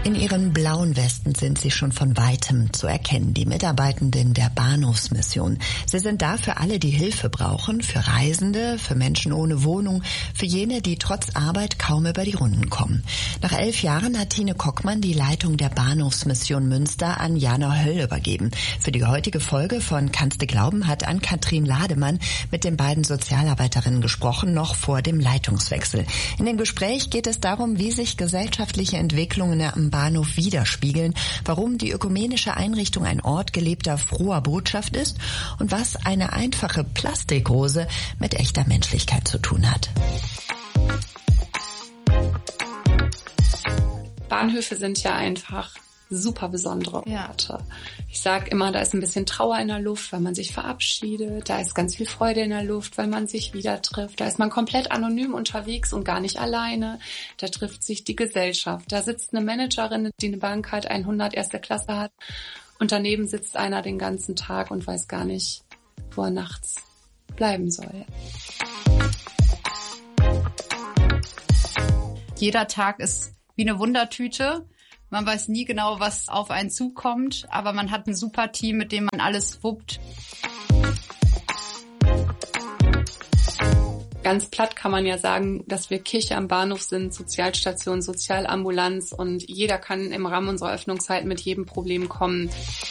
In ihren blauen Westen sind sie schon von Weitem zu erkennen, die Mitarbeitenden der Bahnhofsmission. Sie sind da für alle, die Hilfe brauchen, für Reisende, für Menschen ohne Wohnung, für jene, die trotz Arbeit kaum über die Runden kommen. Nach 11 Jahren hat Tine Kockmann die Leitung der Bahnhofsmission Münster an Jana Höll übergeben. Für die heutige Folge von Kannst du glauben hat Ann-Kathrin Lademann mit den beiden Sozialarbeiterinnen gesprochen, noch vor dem Leitungswechsel. In dem Gespräch geht es darum, wie sich gesellschaftliche Entwicklungen am Bahnhof widerspiegeln, warum die ökumenische Einrichtung ein Ort gelebter, froher Botschaft ist und was eine einfache Plastikrose mit echter Menschlichkeit zu tun hat. Bahnhöfe sind ja einfach super besondere Orte. Ich sage immer, da ist ein bisschen Trauer in der Luft, weil man sich verabschiedet. Da ist ganz viel Freude in der Luft, weil man sich wieder trifft. Da ist man komplett anonym unterwegs und gar nicht alleine. Da trifft sich die Gesellschaft. Da sitzt eine Managerin, die eine Bank hat, 100 erste Klasse hat. Und daneben sitzt einer den ganzen Tag und weiß gar nicht, wo er nachts bleiben soll. Jeder Tag ist wie eine Wundertüte. Man weiß nie genau, was auf einen zukommt, aber man hat ein super Team, mit dem man alles wuppt. Ganz platt kann man ja sagen, dass wir Kirche am Bahnhof sind, Sozialstation, Sozialambulanz und jeder kann im Rahmen unserer Öffnungszeit mit jedem Problem kommen.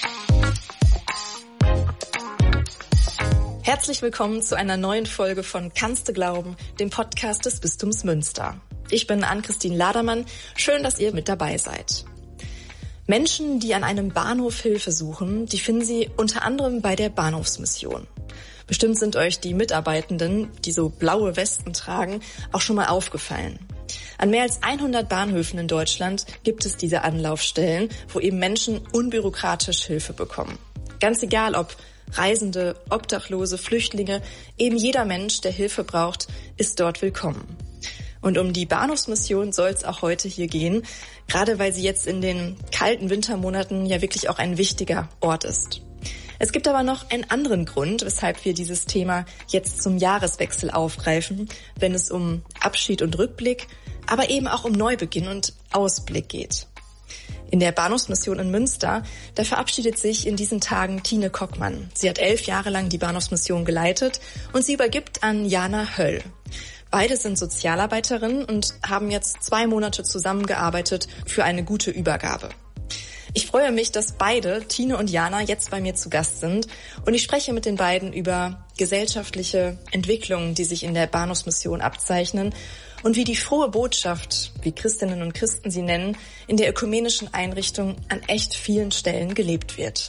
Herzlich willkommen zu einer neuen Folge von Kannst du glauben, dem Podcast des Bistums Münster. Ich bin Ann-Kathrin Lademann. Schön, dass ihr mit dabei seid. Menschen, die an einem Bahnhof Hilfe suchen, die finden Sie unter anderem bei der Bahnhofsmission. Bestimmt sind euch die Mitarbeitenden, die so blaue Westen tragen, auch schon mal aufgefallen. An mehr als 100 Bahnhöfen in Deutschland gibt es diese Anlaufstellen, wo eben Menschen unbürokratisch Hilfe bekommen. Ganz egal, ob Reisende, Obdachlose, Flüchtlinge, eben jeder Mensch, der Hilfe braucht, ist dort willkommen. Und um die Bahnhofsmission soll es auch heute hier gehen, gerade weil sie jetzt in den kalten Wintermonaten ja wirklich auch ein wichtiger Ort ist. Es gibt aber noch einen anderen Grund, weshalb wir dieses Thema jetzt zum Jahreswechsel aufgreifen, wenn es um Abschied und Rückblick, aber eben auch um Neubeginn und Ausblick geht. In der Bahnhofsmission in Münster, da verabschiedet sich in diesen Tagen Tine Kockmann. Sie hat 11 Jahre lang die Bahnhofsmission geleitet und sie übergibt an Jana Höll. Beide sind Sozialarbeiterinnen und haben jetzt 2 Monate zusammengearbeitet für eine gute Übergabe. Ich freue mich, dass beide, Tine und Jana, jetzt bei mir zu Gast sind und ich spreche mit den beiden über gesellschaftliche Entwicklungen, die sich in der Bahnhofsmission abzeichnen und wie die frohe Botschaft, wie Christinnen und Christen sie nennen, in der ökumenischen Einrichtung an echt vielen Stellen gelebt wird.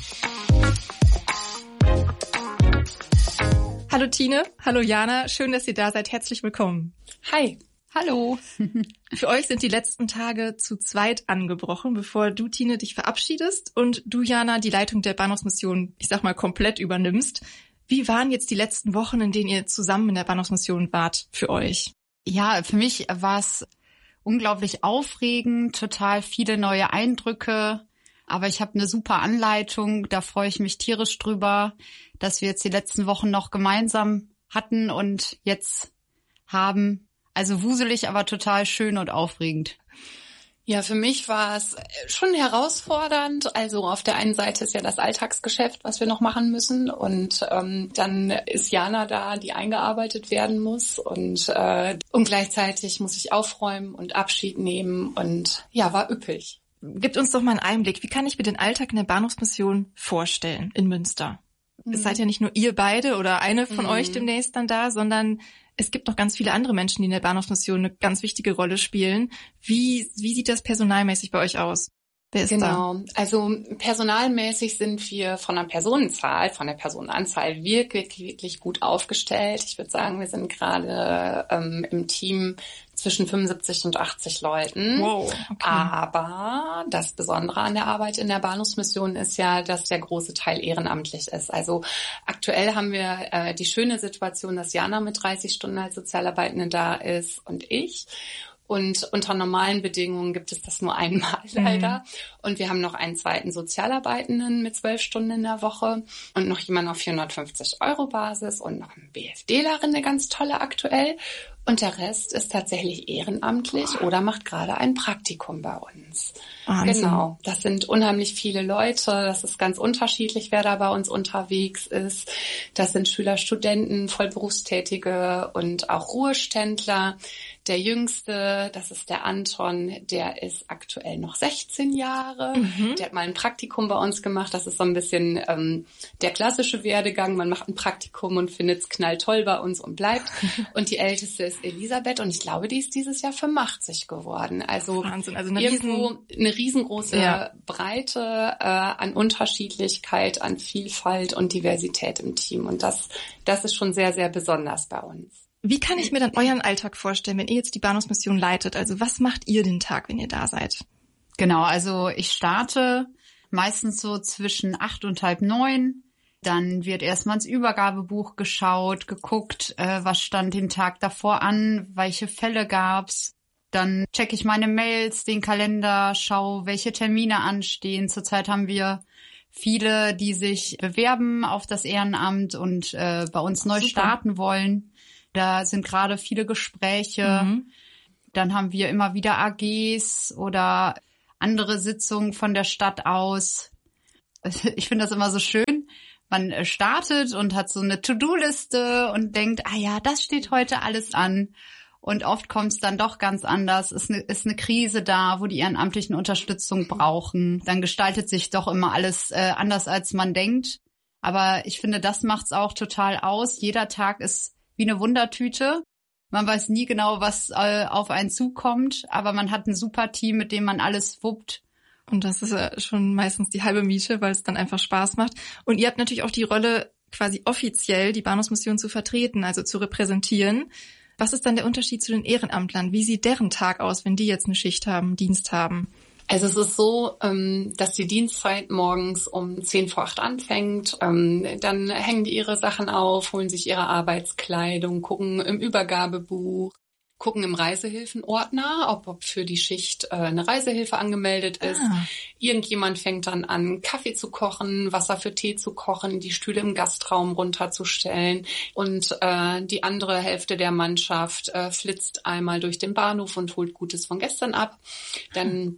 Hallo Tine, hallo Jana, schön, dass ihr da seid. Herzlich willkommen. Hi. Hallo. Für euch sind die letzten Tage zu zweit angebrochen, bevor du, Tine, dich verabschiedest und du, Jana, die Leitung der Bahnhofsmission, ich sag mal, komplett übernimmst. Wie waren jetzt die letzten Wochen, in denen ihr zusammen in der Bahnhofsmission wart, für euch? Ja, für mich war es unglaublich aufregend, total viele neue Eindrücke. Aber ich habe eine super Anleitung, da freue ich mich tierisch drüber, dass wir jetzt die letzten Wochen noch gemeinsam hatten und jetzt haben. Also wuselig, aber total schön und aufregend. Ja, für mich war es schon herausfordernd. Also auf der einen Seite ist ja das Alltagsgeschäft, was wir noch machen müssen. Und dann ist Jana da, die eingearbeitet werden muss. Und gleichzeitig muss ich aufräumen und Abschied nehmen. Und ja, war üppig. Gebt uns doch mal einen Einblick. Wie kann ich mir den Alltag in der Bahnhofsmission vorstellen in Münster? Es seid ja nicht nur ihr beide oder eine von euch demnächst dann da, sondern es gibt noch ganz viele andere Menschen, die in der Bahnhofsmission eine ganz wichtige Rolle spielen. Wie sieht das personalmäßig bei euch aus? Wer ist da? Genau, also personalmäßig sind wir von der Personenanzahl wirklich gut aufgestellt. Ich würde sagen, wir sind gerade im Team zwischen 75 und 80 Leuten. Wow, okay. Aber das Besondere an der Arbeit in der Bahnhofsmission ist ja, dass der große Teil ehrenamtlich ist. Also aktuell haben wir die schöne Situation, dass Jana mit 30 Stunden als Sozialarbeitende da ist und ich. Und unter normalen Bedingungen gibt es das nur einmal leider. Und wir haben noch einen zweiten Sozialarbeitenden mit 12 Stunden in der Woche und noch jemanden auf 450 € Basis und noch eine BFDlerin, eine ganz tolle aktuell. Und der Rest ist tatsächlich ehrenamtlich oder macht gerade ein Praktikum bei uns. Wahnsinn. Genau, das sind unheimlich viele Leute. Das ist ganz unterschiedlich, wer da bei uns unterwegs ist. Das sind Schüler, Studenten, Vollberufstätige und auch Ruheständler. Der Jüngste, das ist der Anton, der ist aktuell noch 16 Jahre. Der hat mal ein Praktikum bei uns gemacht. Das ist so ein bisschen der klassische Werdegang. Man macht ein Praktikum und findet es knalltoll bei uns und bleibt. Und die Älteste ist Elisabeth und ich glaube, die ist dieses Jahr 85 geworden. Also, Wahnsinn. Also eine riesengroße Breite an Unterschiedlichkeit, an Vielfalt und Diversität im Team. Und das ist schon sehr, sehr besonders bei uns. Wie kann ich mir dann euren Alltag vorstellen, wenn ihr jetzt die Bahnhofsmission leitet? Also was macht ihr den Tag, wenn ihr da seid? Genau, also ich starte meistens so zwischen 8 und halb 9. Dann wird erstmal ins Übergabebuch geschaut, geguckt, was stand den Tag davor an, welche Fälle gab's. Dann checke ich meine Mails, den Kalender, schaue, welche Termine anstehen. Zurzeit haben wir viele, die sich bewerben auf das Ehrenamt und bei uns neu starten wollen. Da sind gerade viele Gespräche. Dann haben wir immer wieder AGs oder andere Sitzungen von der Stadt aus. Ich finde das immer so schön. Man startet und hat so eine To-Do-Liste und denkt, das steht heute alles an. Und oft kommt es dann doch ganz anders. Ist eine Krise da, wo die Ehrenamtlichen Unterstützung brauchen. Dann gestaltet sich doch immer alles anders, als man denkt. Aber ich finde, das macht's auch total aus. Jeder Tag ist wie eine Wundertüte. Man weiß nie genau, was auf einen zukommt, aber man hat ein super Team, mit dem man alles wuppt. Und das ist ja schon meistens die halbe Miete, weil es dann einfach Spaß macht. Und ihr habt natürlich auch die Rolle, quasi offiziell die Bahnhofsmission zu vertreten, also zu repräsentieren. Was ist dann der Unterschied zu den Ehrenamtlern? Wie sieht deren Tag aus, wenn die jetzt eine Schicht haben, Dienst haben? Also es ist so, dass die Dienstzeit morgens um 10 vor 8 anfängt. Dann hängen die ihre Sachen auf, holen sich ihre Arbeitskleidung, gucken im Übergabebuch, gucken im Reisehilfenordner, ob für die Schicht eine Reisehilfe angemeldet ist. Irgendjemand fängt dann an, Kaffee zu kochen, Wasser für Tee zu kochen, die Stühle im Gastraum runterzustellen. Und die andere Hälfte der Mannschaft flitzt einmal durch den Bahnhof und holt Gutes von gestern ab. Dann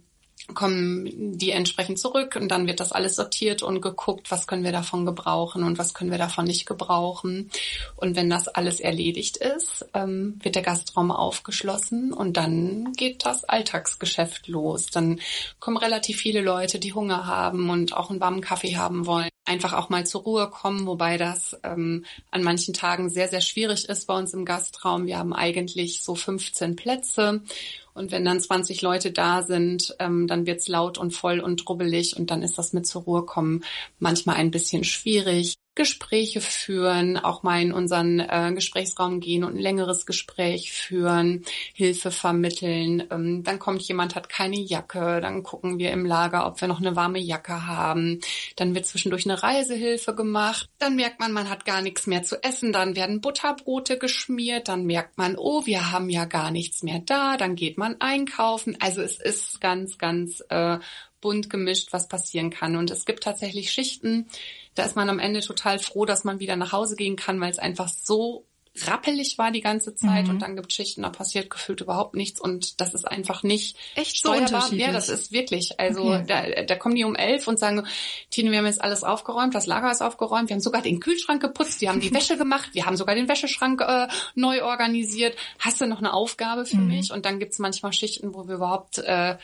kommen die entsprechend zurück und dann wird das alles sortiert und geguckt, was können wir davon gebrauchen und was können wir davon nicht gebrauchen. Und wenn das alles erledigt ist, wird der Gastraum aufgeschlossen und dann geht das Alltagsgeschäft los. Dann kommen relativ viele Leute, die Hunger haben und auch einen warmen Kaffee haben wollen. Einfach auch mal zur Ruhe kommen, wobei das an manchen Tagen sehr, sehr schwierig ist bei uns im Gastraum. Wir haben eigentlich so 15 Plätze. Und wenn dann 20 Leute da sind, dann wird's laut und voll und drubbelig und dann ist das mit zur Ruhe kommen manchmal ein bisschen schwierig. Gespräche führen, auch mal in unseren Gesprächsraum gehen und ein längeres Gespräch führen, Hilfe vermitteln. Dann kommt jemand, hat keine Jacke, dann gucken wir im Lager, ob wir noch eine warme Jacke haben. Dann wird zwischendurch eine Reisehilfe gemacht. Dann merkt man hat gar nichts mehr zu essen. Dann werden Butterbrote geschmiert. Dann merkt man, wir haben ja gar nichts mehr da. Dann geht man einkaufen. Also es ist ganz, ganz bunt gemischt, was passieren kann. Und es gibt tatsächlich Schichten, da ist man am Ende total froh, dass man wieder nach Hause gehen kann, weil es einfach so rappelig war die ganze Zeit. Und dann gibt es Schichten, da passiert gefühlt überhaupt nichts und das ist einfach nicht echt so unterschiedlich. Ja, das ist wirklich. Also da kommen die um 11 und sagen, Tine, wir haben jetzt alles aufgeräumt, das Lager ist aufgeräumt, wir haben sogar den Kühlschrank geputzt, wir haben die Wäsche gemacht, wir haben sogar den Wäscheschrank neu organisiert. Hast du noch eine Aufgabe für mich? Und dann gibt's manchmal Schichten, wo wir überhaupt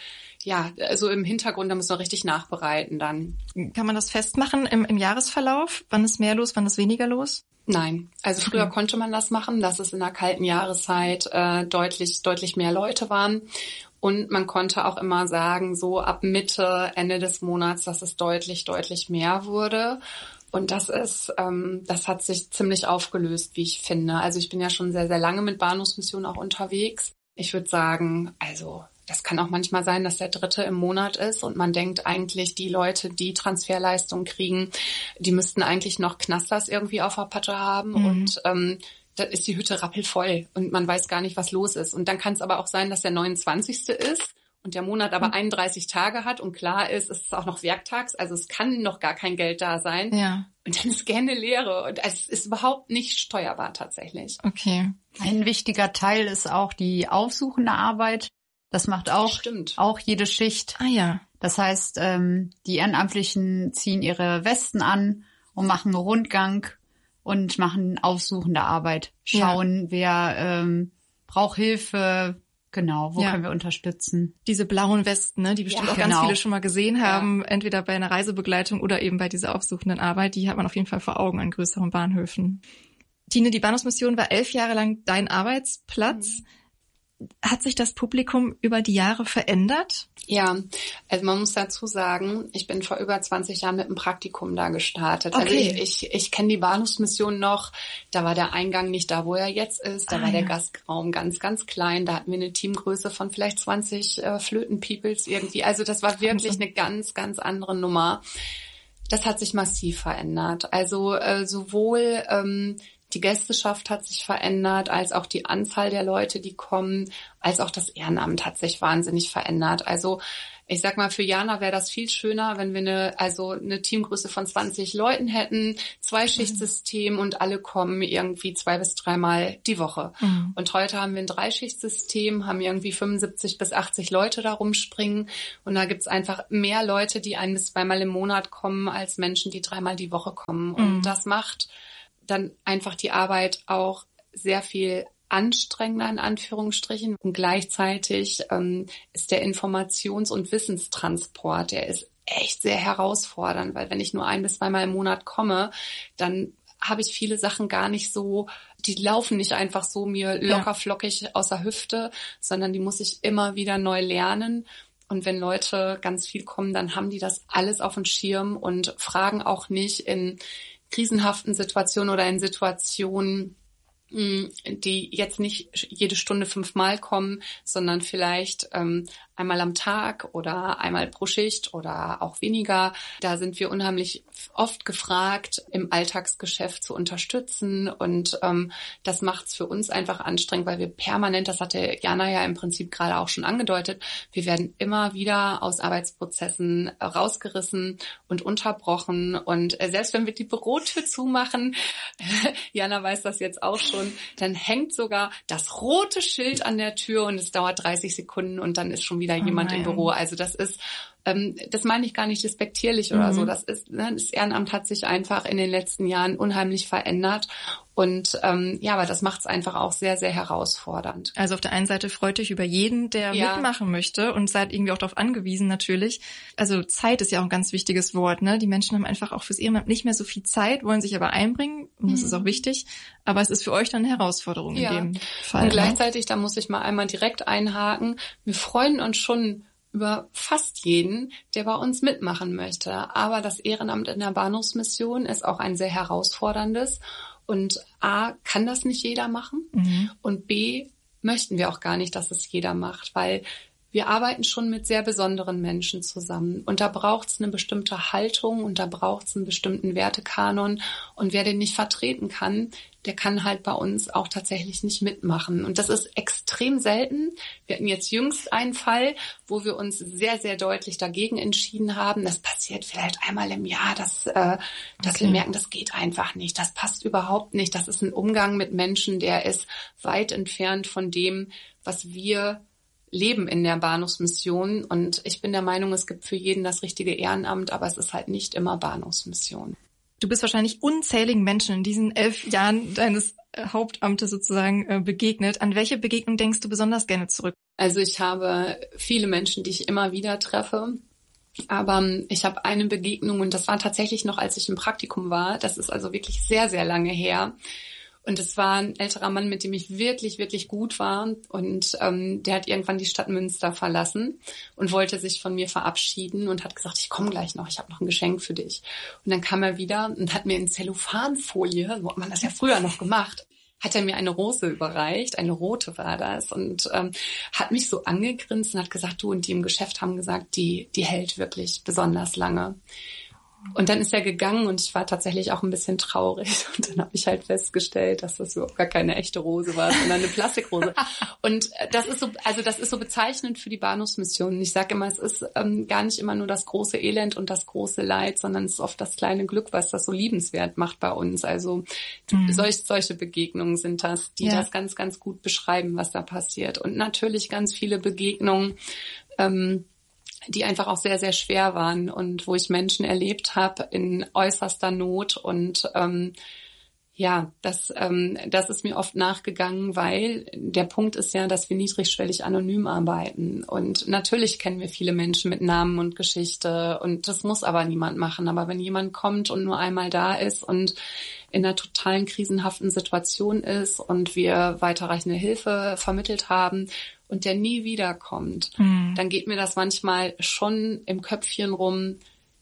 also im Hintergrund, da müssen wir richtig nachbereiten dann. Kann man das festmachen im Jahresverlauf? Wann ist mehr los, wann ist weniger los? Nein, also früher konnte man das machen, dass es in der kalten Jahreszeit deutlich mehr Leute waren. Und man konnte auch immer sagen, so ab Mitte, Ende des Monats, dass es deutlich mehr wurde. Und das hat sich ziemlich aufgelöst, wie ich finde. Also ich bin ja schon sehr, sehr lange mit Bahnhofsmission auch unterwegs. Ich würde sagen, also das kann auch manchmal sein, dass der 3. im Monat ist und man denkt eigentlich, die Leute, die Transferleistung kriegen, die müssten eigentlich noch Knasters irgendwie auf der Patte haben. Und da ist die Hütte rappelvoll und man weiß gar nicht, was los ist. Und dann kann es aber auch sein, dass der 29. ist und der Monat aber 31 Tage hat und klar ist, es ist auch noch werktags, also es kann noch gar kein Geld da sein. Ja. Und dann ist gerne Leere und es ist überhaupt nicht steuerbar tatsächlich. Okay. Ein wichtiger Teil ist auch die aufsuchende Arbeit. Das macht auch jede Schicht. Ah ja. Das heißt, die Ehrenamtlichen ziehen ihre Westen an und machen einen Rundgang und machen aufsuchende Arbeit. Schauen, wer braucht Hilfe, genau, wo können wir unterstützen. Diese blauen Westen, ne, die bestimmt auch ganz viele schon mal gesehen haben, entweder bei einer Reisebegleitung oder eben bei dieser aufsuchenden Arbeit, die hat man auf jeden Fall vor Augen an größeren Bahnhöfen. Tine, die Bahnhofsmission war 11 Jahre lang dein Arbeitsplatz. Hat sich das Publikum über die Jahre verändert? Ja, also man muss dazu sagen, ich bin vor über 20 Jahren mit einem Praktikum da gestartet. Okay. Also ich kenne die Bahnhofsmission noch. Da war der Eingang nicht da, wo er jetzt ist. Da war der Gastraum ganz, ganz klein. Da hatten wir eine Teamgröße von vielleicht 20 Flöten-Peoples irgendwie. Also das war wirklich eine ganz, ganz andere Nummer. Das hat sich massiv verändert. Also sowohl die Gästeschaft hat sich verändert, als auch die Anzahl der Leute, die kommen, als auch das Ehrenamt hat sich wahnsinnig verändert. Also ich sag mal, für Jana wäre das viel schöner, wenn wir eine Teamgröße von 20 Leuten hätten, 2-Schichtsystem und alle kommen irgendwie 2 bis 3 Mal die Woche. Mhm. Und heute haben wir ein 3-Schichtsystem, haben irgendwie 75 bis 80 Leute da rumspringen und da gibt's einfach mehr Leute, die 1 bis 2 Mal im Monat kommen, als Menschen, die 3 Mal die Woche kommen. Und das macht dann einfach die Arbeit auch sehr viel anstrengender in Anführungsstrichen. Und gleichzeitig ist der Informations- und Wissenstransport, der ist echt sehr herausfordernd, weil wenn ich nur 1 bis 2 Mal im Monat komme, dann habe ich viele Sachen gar nicht so, die laufen nicht einfach so mir locker flockig aus der Hüfte, sondern die muss ich immer wieder neu lernen. Und wenn Leute ganz viel kommen, dann haben die das alles auf dem Schirm und fragen auch nicht in krisenhaften Situationen oder in Situationen, die jetzt nicht jede Stunde 5 Mal kommen, sondern vielleicht einmal am Tag oder einmal pro Schicht oder auch weniger. Da sind wir unheimlich oft gefragt, im Alltagsgeschäft zu unterstützen und das macht es für uns einfach anstrengend, weil wir permanent, das hatte Jana ja im Prinzip gerade auch schon angedeutet, wir werden immer wieder aus Arbeitsprozessen rausgerissen und unterbrochen und selbst wenn wir die Bürotür zumachen, Jana weiß das jetzt auch schon, dann hängt sogar das rote Schild an der Tür und es dauert 30 Sekunden und dann ist schon wieder jemand im Büro. Also das ist, das meine ich gar nicht despektierlich oder so. Das ist, das Ehrenamt hat sich einfach in den letzten Jahren unheimlich verändert und aber das macht es einfach auch sehr, sehr herausfordernd. Also auf der einen Seite freut euch über jeden, der mitmachen möchte und seid irgendwie auch darauf angewiesen natürlich. Also Zeit ist ja auch ein ganz wichtiges Wort, ne? Die Menschen haben einfach auch fürs Ehrenamt nicht mehr so viel Zeit, wollen sich aber einbringen und das ist auch wichtig. Aber es ist für euch dann eine Herausforderung in dem Fall. Und gleichzeitig, da muss ich mal einmal direkt einhaken, wir freuen uns schon über fast jeden, der bei uns mitmachen möchte. Aber das Ehrenamt in der Bahnhofsmission ist auch ein sehr herausforderndes. Und A, kann das nicht jeder machen. Und B, möchten wir auch gar nicht, dass es jeder macht, weil wir arbeiten schon mit sehr besonderen Menschen zusammen. Und da braucht es eine bestimmte Haltung und da braucht es einen bestimmten Wertekanon. Und wer den nicht vertreten kann, der kann halt bei uns auch tatsächlich nicht mitmachen. Und das ist extrem selten. Wir hatten jetzt jüngst einen Fall, wo wir uns sehr, sehr deutlich dagegen entschieden haben. Das passiert vielleicht einmal im Jahr, dass wir merken, das geht einfach nicht. Das passt überhaupt nicht. Das ist ein Umgang mit Menschen, der ist weit entfernt von dem, was wir leben in der Bahnhofsmission. Und ich bin der Meinung, es gibt für jeden das richtige Ehrenamt, aber es ist halt nicht immer Bahnhofsmission. Du bist wahrscheinlich unzähligen Menschen in diesen 11 Jahren deines Hauptamtes sozusagen begegnet. An welche Begegnung denkst du besonders gerne zurück? Also ich habe viele Menschen, die ich immer wieder treffe. Aber ich habe eine Begegnung und das war tatsächlich noch, als ich im Praktikum war. Das ist also wirklich sehr, sehr lange her. Und es war ein älterer Mann, mit dem ich wirklich, wirklich gut war. Und der hat irgendwann die Stadt Münster verlassen und wollte sich von mir verabschieden und hat gesagt, ich komme gleich noch, ich habe noch ein Geschenk für dich. Und dann kam er wieder und hat mir in Zellophanfolie, so hat man das ja früher noch gemacht, hat er mir eine Rose überreicht, eine rote war das, und hat mich so angegrinst und hat gesagt, du und die im Geschäft haben gesagt, die hält wirklich besonders lange. Und dann ist er gegangen und ich war tatsächlich auch ein bisschen traurig. Und dann habe ich halt festgestellt, dass das überhaupt gar keine echte Rose war, sondern eine Plastikrose. Und das ist so bezeichnend für die Bahnhofsmission. Ich sage immer, es ist gar nicht immer nur das große Elend und das große Leid, sondern es ist oft das kleine Glück, was das so liebenswert macht bei uns. Also solche Begegnungen sind das, die das ganz, ganz gut beschreiben, was da passiert. Und natürlich ganz viele Begegnungen, die einfach auch sehr, sehr schwer waren und wo ich Menschen erlebt habe in äußerster Not. Und das ist mir oft nachgegangen, weil der Punkt ist ja, dass wir niedrigschwellig anonym arbeiten. Und natürlich kennen wir viele Menschen mit Namen und Geschichte und das muss aber niemand machen. Aber wenn jemand kommt und nur einmal da ist und in einer totalen krisenhaften Situation ist und wir weiterreichende Hilfe vermittelt haben und der nie wiederkommt, dann geht mir das manchmal schon im Köpfchen rum,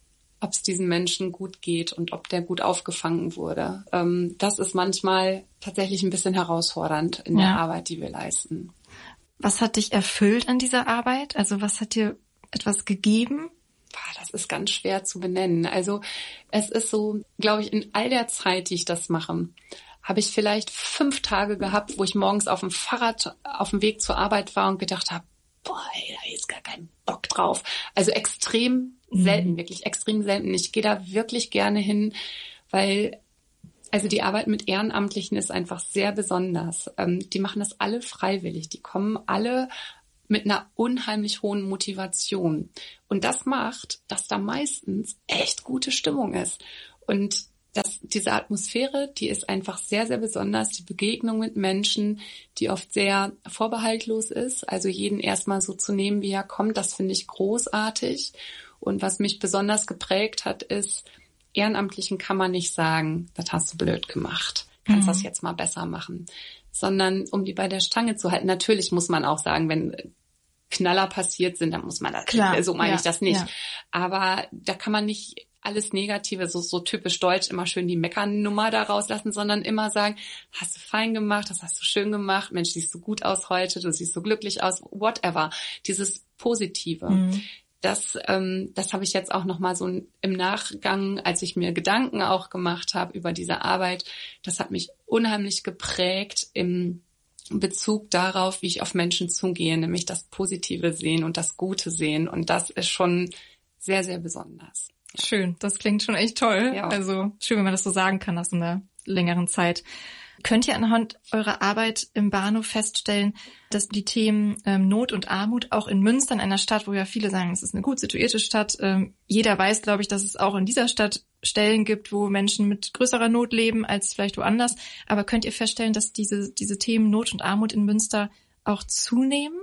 ob es diesen Menschen gut geht und ob der gut aufgefangen wurde. Das ist manchmal tatsächlich ein bisschen herausfordernd in der Arbeit, die wir leisten. Was hat dich erfüllt an dieser Arbeit? Also was hat dir etwas gegeben? Das ist ganz schwer zu benennen. Also es ist so, glaube ich, in all der Zeit, die ich das mache, habe ich vielleicht 5 Tage gehabt, wo ich morgens auf dem Fahrrad auf dem Weg zur Arbeit war und gedacht habe, boah, ey, da ist gar kein Bock drauf. Also extrem selten, wirklich extrem selten. Ich gehe da wirklich gerne hin, weil also die Arbeit mit Ehrenamtlichen ist einfach sehr besonders. Die machen das alle freiwillig. Die kommen alle mit einer unheimlich hohen Motivation. Und das macht, dass da meistens echt gute Stimmung ist. Und diese Atmosphäre, die ist einfach sehr, sehr besonders. Die Begegnung mit Menschen, die oft sehr vorbehaltlos ist. Also jeden erstmal so zu nehmen, wie er kommt, das finde ich großartig. Und was mich besonders geprägt hat, ist, Ehrenamtlichen kann man nicht sagen, das hast du blöd gemacht. Kannst das jetzt mal besser machen. Sondern um die bei der Stange zu halten. Natürlich muss man auch sagen, wenn Knaller passiert sind, dann muss man das, so meine ich das nicht. Ja. Aber da kann man nicht alles Negative, so typisch deutsch, immer schön die Meckernummer da rauslassen, sondern immer sagen, hast du fein gemacht, das hast du schön gemacht, Mensch, siehst du gut aus heute, du siehst so glücklich aus, whatever. Dieses Positive. Das habe ich jetzt auch nochmal so im Nachgang, als ich mir Gedanken auch gemacht habe über diese Arbeit, das hat mich unheimlich geprägt im Bezug darauf, wie ich auf Menschen zugehe, nämlich das Positive sehen und das Gute sehen. Und das ist schon sehr, sehr besonders. Schön, das klingt schon echt toll. Ja. Also schön, wenn man das so sagen kann aus einer längeren Zeit. Könnt ihr anhand eurer Arbeit im Bahnhof feststellen, dass die Themen Not und Armut auch in Münster, in einer Stadt, wo ja viele sagen, es ist eine gut situierte Stadt, jeder weiß, glaube ich, dass es auch in dieser Stadt Stellen gibt, wo Menschen mit größerer Not leben als vielleicht woanders. Aber könnt ihr feststellen, dass diese Themen Not und Armut in Münster auch zunehmen?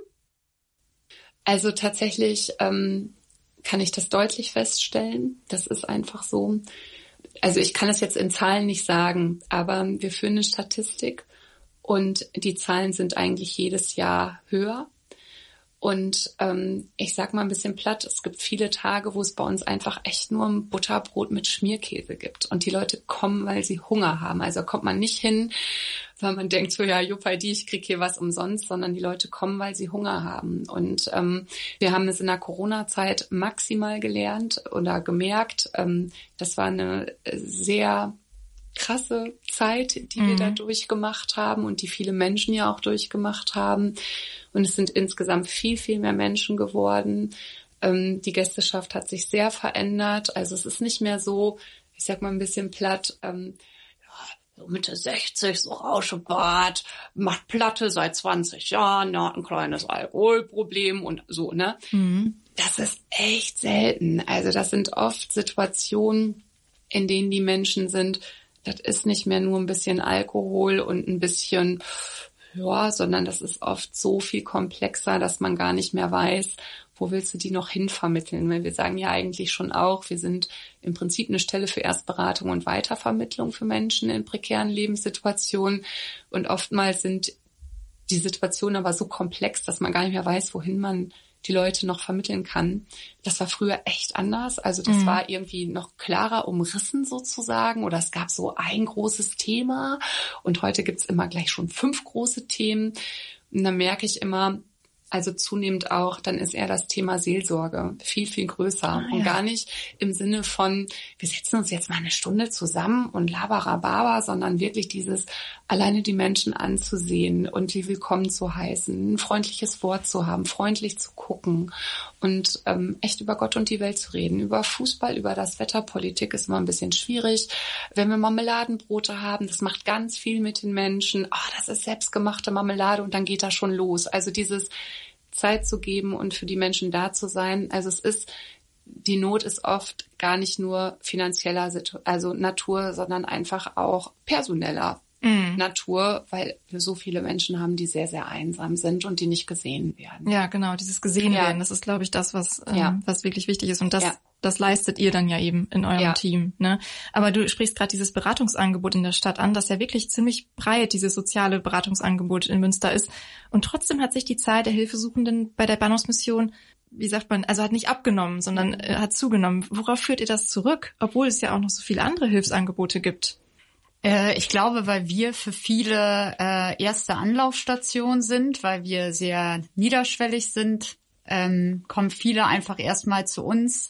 Also tatsächlich kann ich das deutlich feststellen. Das ist einfach so. Also ich kann es jetzt in Zahlen nicht sagen, aber wir führen eine Statistik und die Zahlen sind eigentlich jedes Jahr höher. Und ich sag mal ein bisschen platt, es gibt viele Tage, wo es bei uns einfach echt nur ein Butterbrot mit Schmierkäse gibt. Und die Leute kommen, weil sie Hunger haben. Also kommt man nicht hin, weil man denkt, so ja, Juppidi, ich krieg hier was umsonst, sondern die Leute kommen, weil sie Hunger haben. Und wir haben es in der Corona-Zeit maximal gelernt oder gemerkt. Das war eine sehr krasse Zeit, die wir da durchgemacht haben und die viele Menschen ja auch durchgemacht haben. Und es sind insgesamt viel, viel mehr Menschen geworden. Die Gästeschaft hat sich sehr verändert. Also es ist nicht mehr so, ich sag mal ein bisschen platt, so Mitte 60, so Rauschebart, macht Platte seit 20 Jahren, hat ein kleines Alkoholproblem und so, ne? Das ist echt selten. Also das sind oft Situationen, in denen die Menschen sind, das ist nicht mehr nur ein bisschen Alkohol und ein bisschen, sondern das ist oft so viel komplexer, dass man gar nicht mehr weiß, wo willst du die noch hinvermitteln? Weil wir sagen ja eigentlich schon auch, wir sind im Prinzip eine Stelle für Erstberatung und Weitervermittlung für Menschen in prekären Lebenssituationen. Und oftmals sind die Situationen aber so komplex, dass man gar nicht mehr weiß, wohin man die Leute noch vermitteln kann. Das war früher echt anders. Also das war irgendwie noch klarer umrissen sozusagen. Oder es gab so ein großes Thema. Und heute gibt's immer gleich schon 5 große Themen. Und dann merke ich immer, also zunehmend auch, dann ist eher das Thema Seelsorge viel, viel größer. Und gar nicht im Sinne von, wir setzen uns jetzt mal eine Stunde zusammen und laberababa, sondern wirklich dieses, alleine die Menschen anzusehen und die willkommen zu heißen, ein freundliches Wort zu haben, freundlich zu gucken und echt über Gott und die Welt zu reden. Über Fußball, über das Wetter, Politik ist immer ein bisschen schwierig. Wenn wir Marmeladenbrote haben, das macht ganz viel mit den Menschen. Das ist selbstgemachte Marmelade und dann geht das schon los. Also dieses Zeit zu geben und für die Menschen da zu sein. Also die Not ist oft gar nicht nur finanzieller Natur, sondern einfach auch personeller Natur, weil wir so viele Menschen haben, die sehr, sehr einsam sind und die nicht gesehen werden. Ja, genau, dieses gesehen werden, das ist, glaube ich, das, was wirklich wichtig ist. Und das leistet ihr dann ja eben in eurem Team. Ne? Aber du sprichst gerade dieses Beratungsangebot in der Stadt an, das ja wirklich ziemlich breit, dieses soziale Beratungsangebot in Münster ist. Und trotzdem hat sich die Zahl der Hilfesuchenden bei der Bahnhofsmission, wie sagt man, also hat nicht abgenommen, sondern hat zugenommen. Worauf führt ihr das zurück, obwohl es ja auch noch so viele andere Hilfsangebote gibt? Ich glaube, weil wir für viele erste Anlaufstation sind, weil wir sehr niederschwellig sind, kommen viele einfach erstmal zu uns.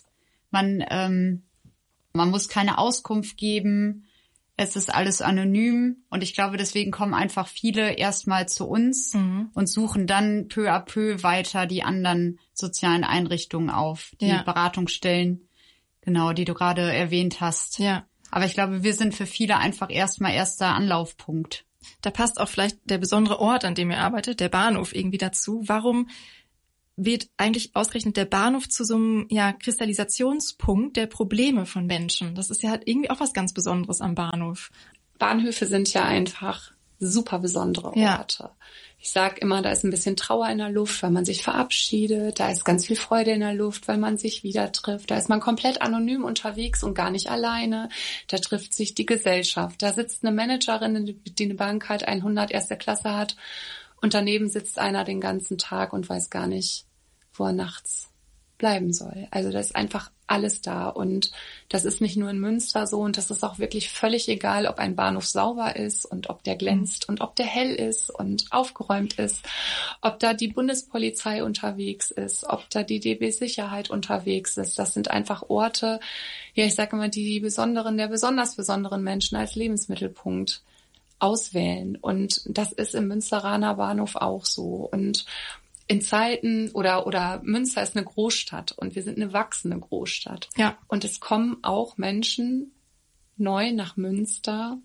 Man muss keine Auskunft geben. Es ist alles anonym. Und ich glaube, deswegen kommen einfach viele erstmal zu uns und suchen dann peu à peu weiter die anderen sozialen Einrichtungen auf, die Beratungsstellen, genau, die du gerade erwähnt hast. Ja. Aber ich glaube, wir sind für viele einfach erstmal erster Anlaufpunkt. Da passt auch vielleicht der besondere Ort, an dem ihr arbeitet, der Bahnhof, irgendwie dazu. Warum wird eigentlich ausgerechnet der Bahnhof zu so einem Kristallisationspunkt der Probleme von Menschen? Das ist ja halt irgendwie auch was ganz Besonderes am Bahnhof. Bahnhöfe sind ja einfach super besondere Orte. Ich sag immer, da ist ein bisschen Trauer in der Luft, weil man sich verabschiedet. Da ist ganz viel Freude in der Luft, weil man sich wieder trifft. Da ist man komplett anonym unterwegs und gar nicht alleine. Da trifft sich die Gesellschaft. Da sitzt eine Managerin, die eine Bank 100 erste Klasse hat. Und daneben sitzt einer den ganzen Tag und weiß gar nicht, wo er nachts bleiben soll. Also da ist einfach alles da. Und das ist nicht nur in Münster so. Und das ist auch wirklich völlig egal, ob ein Bahnhof sauber ist und ob der glänzt und ob der hell ist und aufgeräumt ist, ob da die Bundespolizei unterwegs ist, ob da die DB Sicherheit unterwegs ist. Das sind einfach Orte, ich sage immer, die der besonders besonderen Menschen als Lebensmittelpunkt auswählen. Und das ist im Münsteraner Bahnhof auch so. Und in Zeiten oder Münster ist eine Großstadt und wir sind eine wachsende Großstadt. Ja. Und es kommen auch Menschen neu nach Münster,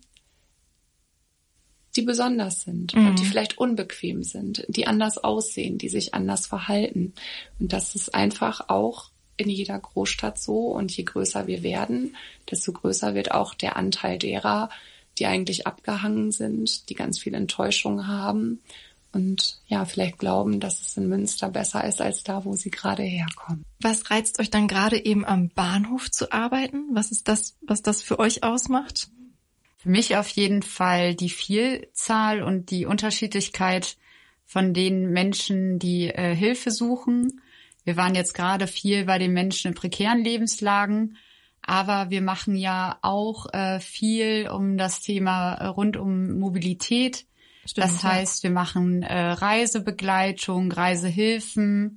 die besonders sind und die vielleicht unbequem sind, die anders aussehen, die sich anders verhalten. Und das ist einfach auch in jeder Großstadt so. Und je größer wir werden, desto größer wird auch der Anteil derer, die eigentlich abgehangen sind, die ganz viel Enttäuschung haben und vielleicht glauben, dass es in Münster besser ist als da, wo sie gerade herkommen. Was reizt euch dann gerade eben am Bahnhof zu arbeiten? Was ist das, was das für euch ausmacht? Für mich auf jeden Fall die Vielzahl und die Unterschiedlichkeit von den Menschen, die Hilfe suchen. Wir waren jetzt gerade viel bei den Menschen in prekären Lebenslagen, aber wir machen ja auch viel um das Thema rund um Mobilität. Stimmt, das heißt, wir machen Reisebegleitung, Reisehilfen.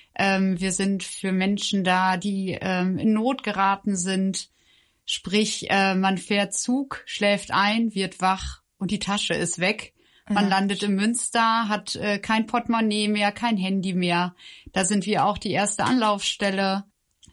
Wir sind für Menschen da, die in Not geraten sind. Sprich, man fährt Zug, schläft ein, wird wach und die Tasche ist weg. Man landet in Münster, hat kein Portemonnaie mehr, kein Handy mehr. Da sind wir auch die erste Anlaufstelle.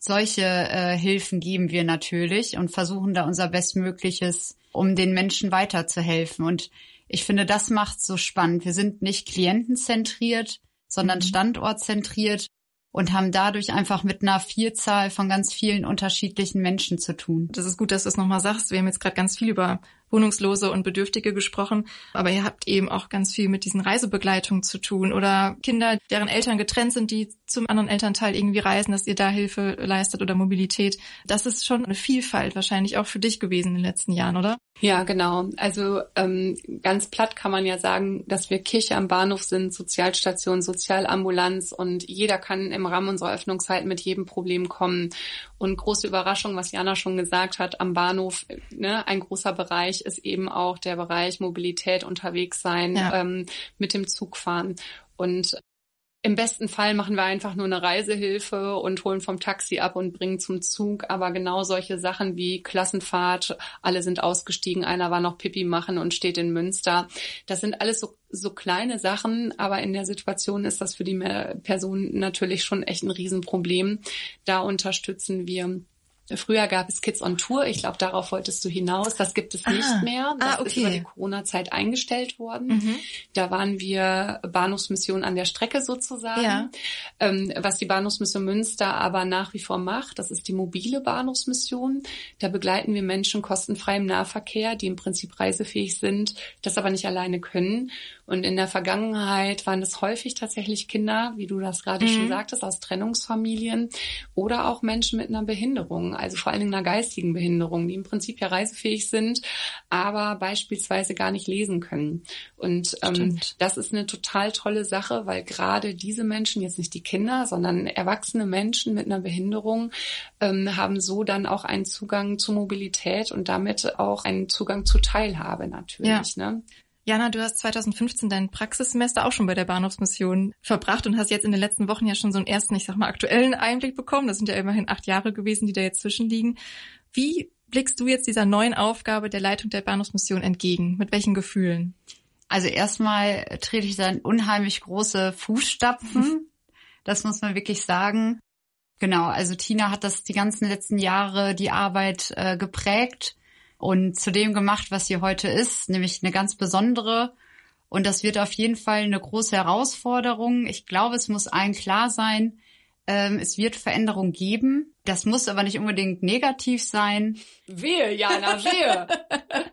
Solche Hilfen geben wir natürlich und versuchen da unser Bestmögliches, um den Menschen weiterzuhelfen. Und ich finde, das macht's so spannend. Wir sind nicht klientenzentriert, sondern standortzentriert und haben dadurch einfach mit einer Vielzahl von ganz vielen unterschiedlichen Menschen zu tun. Das ist gut, dass du es nochmal sagst. Wir haben jetzt gerade ganz viel über Wohnungslose und Bedürftige gesprochen, aber ihr habt eben auch ganz viel mit diesen Reisebegleitungen zu tun oder Kinder, deren Eltern getrennt sind, die zum anderen Elternteil irgendwie reisen, dass ihr da Hilfe leistet oder Mobilität. Das ist schon eine Vielfalt wahrscheinlich auch für dich gewesen in den letzten Jahren, oder? Ja, genau. Also ganz platt kann man ja sagen, dass wir Kirche am Bahnhof sind, Sozialstation, Sozialambulanz und jeder kann im Rahmen unserer Öffnungszeit mit jedem Problem kommen. Und große Überraschung, was Jana schon gesagt hat, am Bahnhof, ein großer Bereich ist eben auch der Bereich Mobilität, unterwegs sein, mit dem Zug fahren. Und Im besten Fall machen wir einfach nur eine Reisehilfe und holen vom Taxi ab und bringen zum Zug. Aber genau solche Sachen wie Klassenfahrt, alle sind ausgestiegen, einer war noch Pipi machen und steht in Münster. Das sind alles so kleine Sachen, aber in der Situation ist das für die Person natürlich schon echt ein Riesenproblem. Da unterstützen wir. Früher gab es Kids on Tour. Ich glaube, darauf wolltest du hinaus. Das gibt es nicht mehr. Das ist über die Corona-Zeit eingestellt worden. Da waren wir Bahnhofsmission an der Strecke sozusagen. Ja. Was die Bahnhofsmission Münster aber nach wie vor macht, das ist die mobile Bahnhofsmission. Da begleiten wir Menschen kostenfrei im Nahverkehr, die im Prinzip reisefähig sind, das aber nicht alleine können. Und in der Vergangenheit waren es häufig tatsächlich Kinder, wie du das gerade schon sagtest, aus Trennungsfamilien oder auch Menschen mit einer Behinderung, also vor allen Dingen einer geistigen Behinderung, die im Prinzip ja reisefähig sind, aber beispielsweise gar nicht lesen können. Und das ist eine total tolle Sache, weil gerade diese Menschen, jetzt nicht die Kinder, sondern erwachsene Menschen mit einer Behinderung, haben so dann auch einen Zugang zu Mobilität und damit auch einen Zugang zu Teilhabe natürlich. Ja. Ne? Jana, du hast 2015 dein Praxissemester auch schon bei der Bahnhofsmission verbracht und hast jetzt in den letzten Wochen ja schon so einen ersten, ich sag mal, aktuellen Einblick bekommen. Das sind ja immerhin 8 Jahre gewesen, die da jetzt zwischenliegen. Wie blickst du jetzt dieser neuen Aufgabe der Leitung der Bahnhofsmission entgegen? Mit welchen Gefühlen? Also erstmal trete ich da in unheimlich große Fußstapfen. Das muss man wirklich sagen. Genau, also Tina hat das die ganzen letzten Jahre die Arbeit geprägt und zu dem gemacht, was sie heute ist, nämlich eine ganz besondere. Und das wird auf jeden Fall eine große Herausforderung. Ich glaube, es muss allen klar sein, es wird Veränderung geben. Das muss aber nicht unbedingt negativ sein. Wehe, Jana, wehe!